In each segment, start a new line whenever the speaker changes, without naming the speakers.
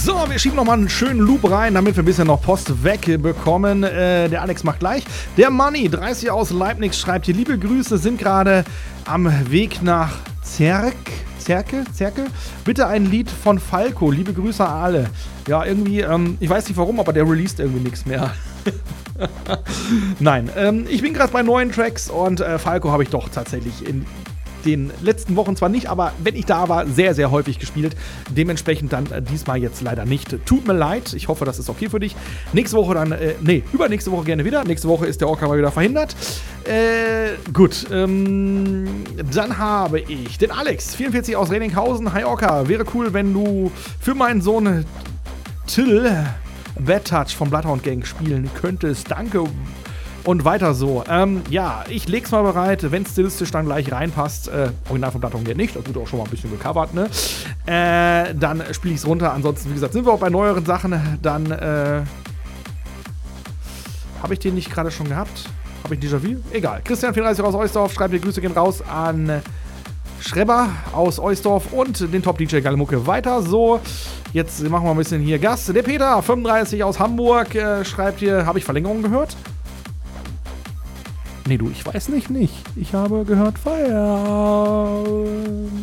So, wir schieben nochmal einen schönen Loop rein, damit wir ein bisschen noch Post wegbekommen. Der Alex macht gleich. Der Money, 30 aus Leibniz, schreibt hier: Liebe Grüße, sind gerade am Weg nach Zerke? Bitte ein Lied von Falco. Liebe Grüße an alle. Ja, irgendwie, ich weiß nicht warum, aber der released irgendwie nichts mehr. Nein, ich bin gerade bei neuen Tracks und Falco habe ich doch tatsächlich in den letzten Wochen zwar nicht, aber wenn ich da war, sehr, sehr häufig gespielt. Dementsprechend dann diesmal jetzt leider nicht. Tut mir leid, ich hoffe, das ist okay für dich. Nächste Woche dann, übernächste Woche gerne wieder. Nächste Woche ist der Orca mal wieder verhindert. Gut, dann habe ich den Alex, 44 aus Reninghausen. Hi Orca, wäre cool, wenn du für meinen Sohn Till Bad Touch vom Bloodhound Gang spielen könntest. Danke. Und weiter so. Ja, ich leg's mal bereit, wenn es stilistisch dann gleich reinpasst. Original von Bloodhound Gang nicht, das wird auch schon mal ein bisschen gecovert, ne? Dann spiele ich's runter. Ansonsten, wie gesagt, sind wir auch bei neueren Sachen. Dann, habe ich den nicht gerade schon gehabt? Habe ich Déjà-vu? Egal. Christian 34 aus Eusdorf schreibt: Die Grüße gehen raus an Schrebber aus Eusdorf und den Top-DJ Galmucke. Weiter so. Jetzt machen wir ein bisschen hier Gas. Der Peter 35 aus Hamburg schreibt hier: Habe ich Verlängerung gehört? Nee, du, ich weiß nicht. Ich habe gehört Feierabend.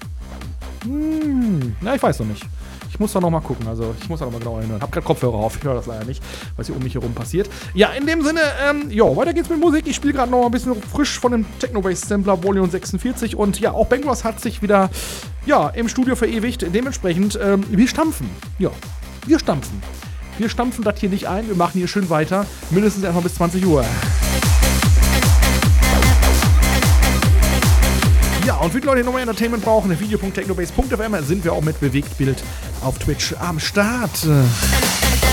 Na, ich weiß noch nicht. Ich muss da noch mal gucken, also ich muss da noch mal genauer hinhören. Hab grad Kopfhörer auf, ich höre das leider nicht, was hier um mich herum passiert. Ja, in dem Sinne, weiter geht's mit Musik. Ich spiele gerade noch mal ein bisschen frisch von dem Techno-Bass-Sampler Volume 46 und ja, auch Bangros hat sich wieder, im Studio verewigt. Dementsprechend, wir stampfen. Ja, wir stampfen. Wir stampfen das hier nicht ein, wir machen hier schön weiter. Mindestens erstmal bis 20 Uhr. Ja, und für die Leute, die noch mehr Entertainment brauchen, video.technobase.fm sind wir auch mit Bewegtbild auf Twitch am Start.